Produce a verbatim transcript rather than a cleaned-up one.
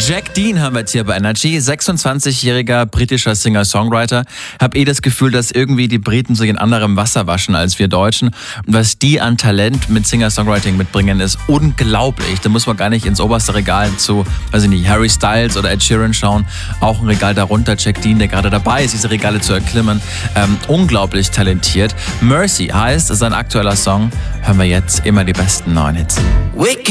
Jack Dean haben wir jetzt hier bei Energy, sechsundzwanzigjähriger britischer Singer-Songwriter. Hab eh das Gefühl, dass irgendwie die Briten sich in anderem Wasser waschen als wir Deutschen. Und was die an Talent mit Singer-Songwriting mitbringen, ist unglaublich. Da muss man gar nicht ins oberste Regal zu, weiß ich nicht, Harry Styles oder Ed Sheeran schauen. Auch ein Regal darunter, Jack Dean, der gerade dabei ist, diese Regale zu erklimmen. Ähm, unglaublich talentiert. Mercy heißt sein aktueller Song. Hören wir jetzt immer die besten neuen Hits.